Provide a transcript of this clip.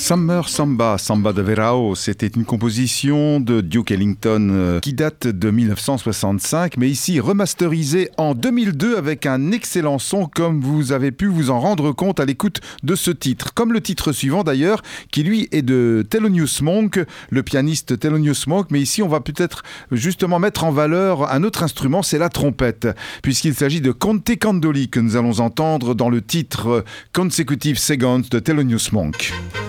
Summer Samba, Samba de Verão, c'était une composition de Duke Ellington qui date de 1965, mais ici remasterisée en 2002 avec un excellent son, comme vous avez pu vous en rendre compte à l'écoute de ce titre. Comme le titre suivant d'ailleurs, qui lui est de Thelonious Monk, le pianiste Thelonious Monk, mais ici on va peut-être justement mettre en valeur un autre instrument, c'est la trompette, puisqu'il s'agit de Conte Candoli que nous allons entendre dans le titre Consecutive Seconds de Thelonious Monk.